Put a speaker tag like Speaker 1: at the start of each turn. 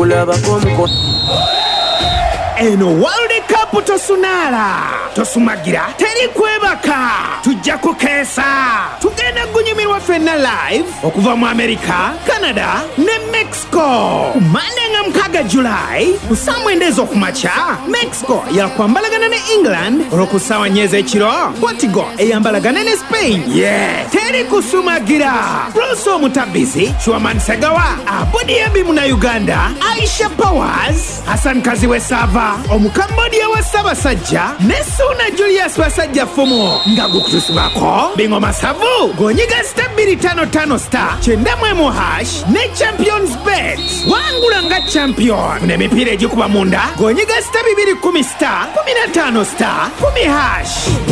Speaker 1: kulabako muko
Speaker 2: eno World Cup tosunala tosumagira teri kwebaka tujja kukeesa tugenda gunyumirwa fenna live okuva mu America, Canada ne Mexico Monday nga 6 July kusamwendeza okumacha Mexico yakwambalagana ne England olwokusawa nyeza ekiro Portugal eyambalagana ne Spain teri kusumagira Bruce Omutabizi Chwaman Segawa Abudi Ebimu na Uganda Aisha Powers Hassan Kaziwe Sava Omukambodia wa Sabasajja ne Suna Julius Basajja Fumu nga gukutusibako Bingoma Savu gonyiga star 255 star chendamwemu hash ne Champions Bet wangula nga champion ne mipira ejikuba munda gonyiga star 210 star 15 star 10 hash